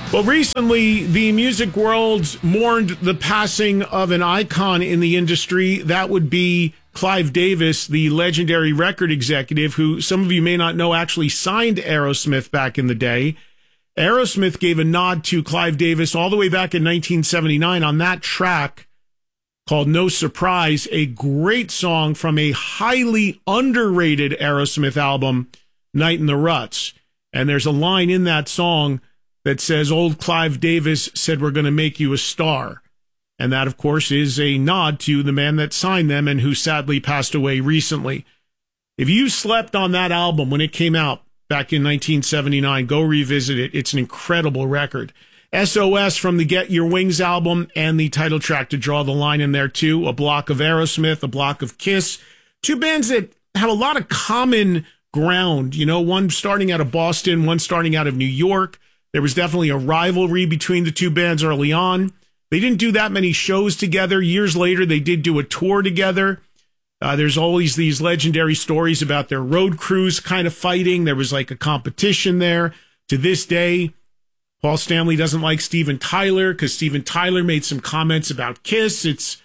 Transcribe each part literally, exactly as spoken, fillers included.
Well, recently, the music world mourned the passing of an icon in the industry. That would be Clive Davis, the legendary record executive, who some of you may not know actually signed Aerosmith back in the day. Aerosmith gave a nod to Clive Davis all the way back in nineteen seventy-nine on that track called No Surprise, a great song from a highly underrated Aerosmith album, Night in the Ruts. And there's a line in that song that says, old Clive Davis said, we're going to make you a star. And that, of course, is a nod to the man that signed them and who sadly passed away recently. If you slept on that album when it came out back in nineteen seventy-nine, go revisit it. It's an incredible record. S O S from the Get Your Wings album and the title track to draw the line in there, too. A block of Aerosmith, a block of Kiss. Two bands that have a lot of common ground. You know, one starting out of Boston, one starting out of New York. There was definitely a rivalry between the two bands early on. They didn't do that many shows together. Years later, they did do a tour together. Uh, there's always these legendary stories about their road crews kind of fighting. There was like a competition there. To this day, Paul Stanley doesn't like Steven Tyler because Steven Tyler made some comments about Kiss. It's,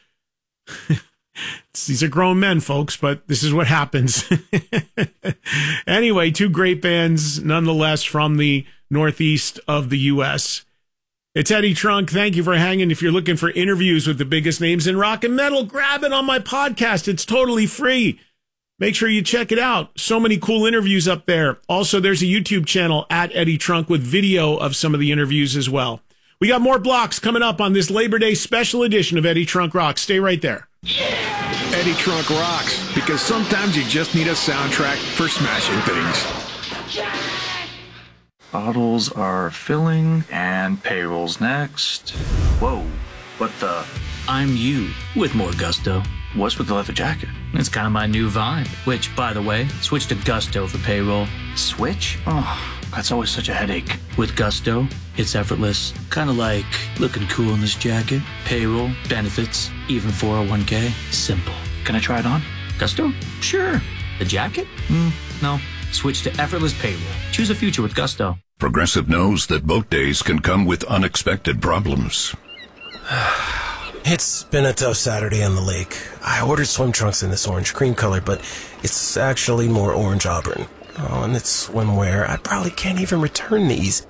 it's these are grown men, folks, but this is what happens. Anyway, two great bands, nonetheless, from the Northeast of the U S. It's Eddie Trunk. Thank you for hanging. If you're looking for interviews with the biggest names in rock and metal, grab it on my podcast. It's totally free. Make sure you check it out. So many cool interviews up there. Also, there's a YouTube channel at Eddie Trunk with video of some of the interviews as well. We got more blocks coming up on this Labor Day special edition of Eddie Trunk Rocks. Stay right there. Eddie Trunk Rocks, because sometimes you just need a soundtrack for smashing things. Bottles are filling, and payroll's next. Whoa, what the? I'm you, with more gusto. What's with the leather jacket? It's kind of my new vibe, which, by the way, switch to Gusto for payroll. Switch? Oh, that's always such a headache. With Gusto, it's effortless. Kind of like looking cool in this jacket. Payroll, benefits, even four oh one k. Simple. Can I try it on? Gusto? Sure. The jacket? Mm, no. Switch to effortless payroll. Choose a future with Gusto. Progressive knows that boat days can come with unexpected problems. It's been a tough Saturday on the lake. I ordered swim trunks in this orange cream color, but it's actually more orange auburn. Oh, and it's swimwear. I probably can't even return these.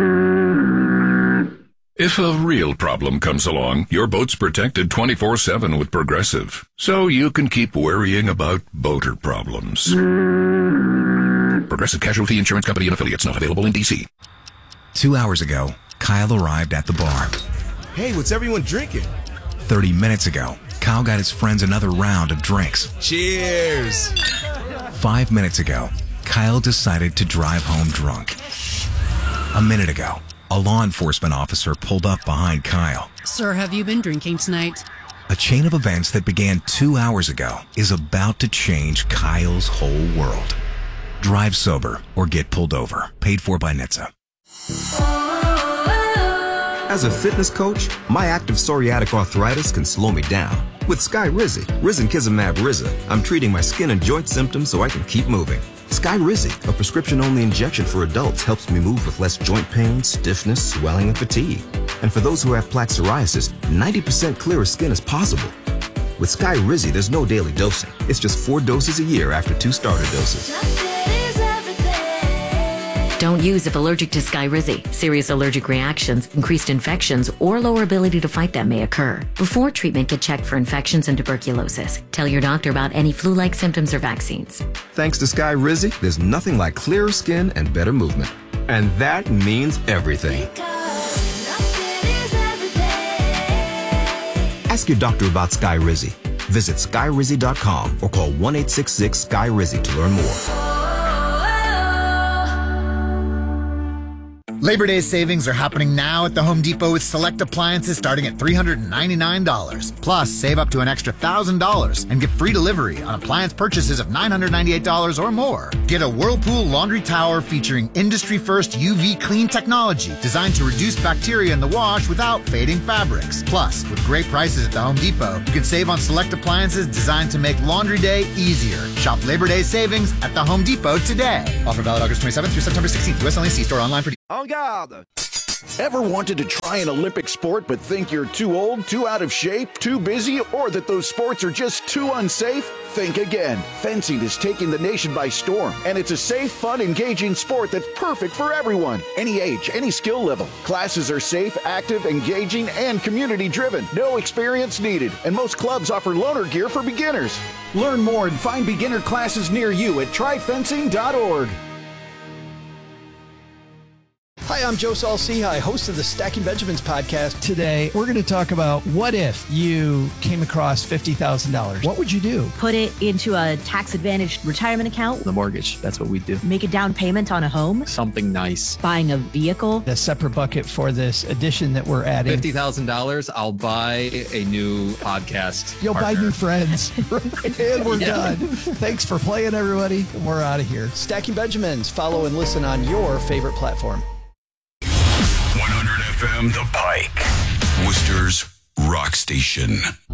If a real problem comes along, your boat's protected twenty-four seven with Progressive, so you can keep worrying about boater problems. Progressive Casualty Insurance Company and affiliates, not available in D C. Two hours ago, Kyle arrived at the bar. Hey, what's everyone drinking? Thirty minutes ago, Kyle got his friends another round of drinks. Cheers! Five minutes ago, Kyle decided to drive home drunk. A minute ago, a law enforcement officer pulled up behind Kyle. Sir, have you been drinking tonight? A chain of events that began two hours ago is about to change Kyle's whole world. Drive sober or get pulled over. Paid for by N H T S A. As a fitness coach, my active psoriatic arthritis can slow me down. With Skyrizi, Risankizumab Riza, I'm treating my skin and joint symptoms so I can keep moving. Skyrizi, a prescription-only injection for adults, helps me move with less joint pain, stiffness, swelling, and fatigue. And for those who have plaque psoriasis, ninety percent clearer skin is possible. With Skyrizi, there's no daily dosing. It's just four doses a year after two starter doses. Don't use if allergic to Skyrizi. Serious allergic reactions, increased infections, or lower ability to fight them may occur. Before treatment, get checked for infections and tuberculosis. Tell your doctor about any flu-like symptoms or vaccines. Thanks to Skyrizi, there's nothing like clearer skin and better movement. And that means everything. Ask your doctor about Skyrizi. Visit Skyrizi dot com or call one eight six six Sky Rizi to learn more. Labor Day savings are happening now at the Home Depot with select appliances starting at three hundred ninety-nine dollars. Plus, save up to an extra one thousand dollars and get free delivery on appliance purchases of nine hundred ninety-eight dollars or more. Get a Whirlpool laundry tower featuring industry-first U V clean technology designed to reduce bacteria in the wash without fading fabrics. Plus, with great prices at the Home Depot, you can save on select appliances designed to make laundry day easier. Shop Labor Day savings at the Home Depot today. Offer valid August twenty-seventh through September sixteenth. U S only. See store online for En garde! Ever wanted to try an Olympic sport but think you're too old, too out of shape, too busy, or that those sports are just too unsafe? Think again. Fencing is taking the nation by storm, and it's a safe, fun, engaging sport that's perfect for everyone. Any age, any skill level. Classes are safe, active, engaging, and community-driven. No experience needed, and most clubs offer loaner gear for beginners. Learn more and find beginner classes near you at try fencing dot org. Hi, I'm Joe Saul-Sehy, host of the Stacking Benjamins podcast. Today, we're going to talk about what if you came across fifty thousand dollars? What would you do? Put it into a tax-advantaged retirement account. The mortgage, that's what we do. Make a down payment on a home. Something nice. Buying a vehicle. A separate bucket for this addition that we're adding. fifty thousand dollars, I'll buy a new podcast You'll partner. buy new friends. And we're yeah. done. Thanks for playing, everybody. We're out of here. Stacking Benjamins. Follow and listen on your favorite platform. one hundred F M The Pike, Worcester's rock station.